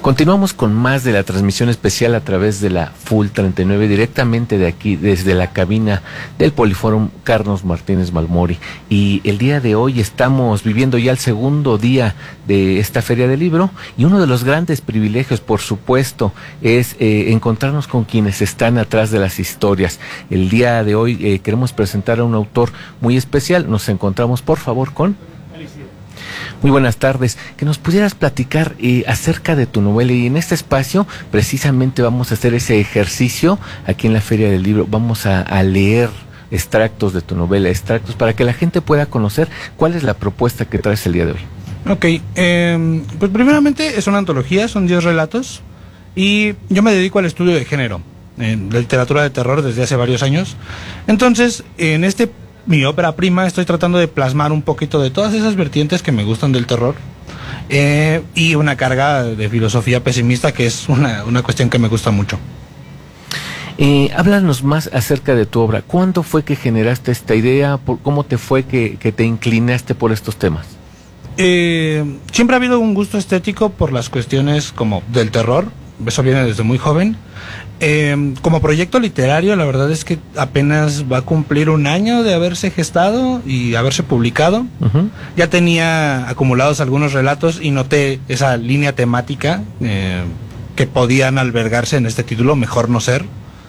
Continuamos con más de la transmisión especial a través de la Full 39, directamente de aquí, desde la cabina del Poliforum Carlos Martínez Malmori. Y el día de hoy estamos viviendo ya el segundo día de esta Feria del Libro, y uno de los grandes privilegios, por supuesto, es encontrarnos con quienes están atrás de las historias. El día de hoy queremos presentar a un autor muy especial. Nos encontramos, por favor, con... Muy buenas tardes, que nos pudieras platicar acerca de tu novela, y en este espacio precisamente vamos a hacer ese ejercicio aquí en la Feria del Libro. Vamos a leer extractos de tu novela, extractos para que la gente pueda conocer cuál es la propuesta que traes el día de hoy. Ok, pues primeramente es una antología, son 10 relatos, y yo me dedico al estudio de género, de literatura de terror desde hace varios años. Entonces, en mi ópera prima, estoy tratando de plasmar un poquito de todas esas vertientes que me gustan del terror, y una carga de filosofía pesimista, que es una cuestión que me gusta mucho. Háblanos más acerca de tu obra. ¿Cuándo fue que generaste esta idea? ¿Cómo te fue que te inclinaste por estos temas? Siempre ha habido un gusto estético por las cuestiones como del terror. Eso viene desde muy joven. Como proyecto literario, la verdad es que apenas va a cumplir un año de haberse gestado y haberse publicado. Uh-huh. Ya tenía acumulados algunos relatos y noté esa línea temática que podían albergarse en este título, Mejor no ser.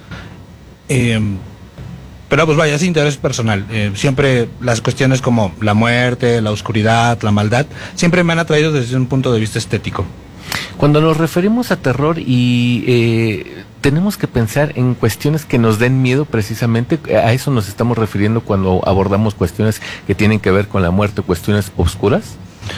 Pero pues vaya, es interés personal. Siempre las cuestiones como la muerte, la oscuridad, la maldad, siempre me han atraído desde un punto de vista estético. Cuando nos referimos a terror y tenemos que pensar en cuestiones que nos den miedo, precisamente a eso nos estamos refiriendo cuando abordamos cuestiones que tienen que ver con la muerte, cuestiones oscuras.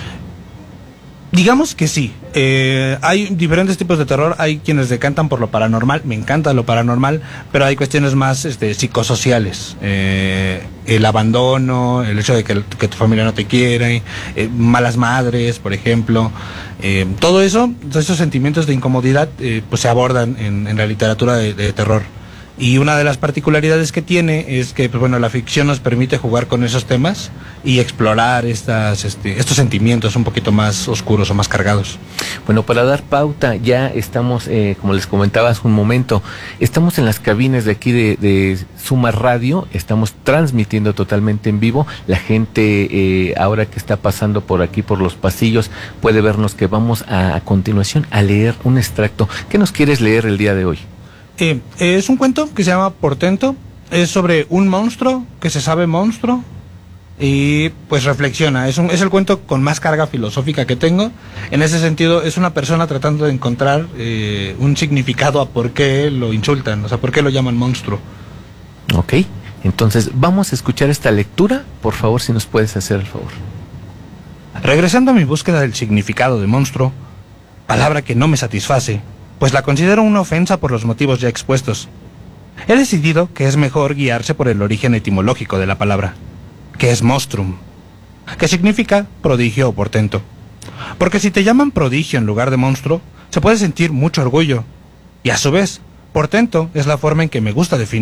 Digamos que sí. Hay diferentes tipos de terror. Hay quienes decantan por lo paranormal. Me encanta lo paranormal, pero hay cuestiones más psicosociales. El abandono, el hecho de que tu familia no te quiere, malas madres, por ejemplo. Todo eso, todos esos sentimientos de incomodidad, pues se abordan en la literatura de terror. Y una de las particularidades que tiene es que, pues bueno, la ficción nos permite jugar con esos temas y explorar estos sentimientos un poquito más oscuros o más cargados. Bueno, para dar pauta, ya estamos, como les comentaba hace un momento, estamos en las cabinas de aquí de Suma Radio, estamos transmitiendo totalmente en vivo. La gente, ahora que está pasando por aquí, por los pasillos, puede vernos, que vamos a continuación a leer un extracto. ¿Qué nos quieres leer el día de hoy? Es un cuento que se llama Portento. Es sobre un monstruo que se sabe monstruo y pues reflexiona. Es el cuento con más carga filosófica que tengo. En ese sentido, es una persona tratando de encontrar un significado a por qué lo insultan, o sea, por qué lo llaman monstruo. Ok, entonces vamos a escuchar esta lectura. Por favor, si nos puedes hacer el favor. Regresando a mi búsqueda del significado de monstruo, palabra que no me satisface, pues la considero una ofensa por los motivos ya expuestos. He decidido que es mejor guiarse por el origen etimológico de la palabra, que es monstrum, que significa prodigio o portento. Porque si te llaman prodigio en lugar de monstruo, se puede sentir mucho orgullo, y a su vez, portento es la forma en que me gusta definir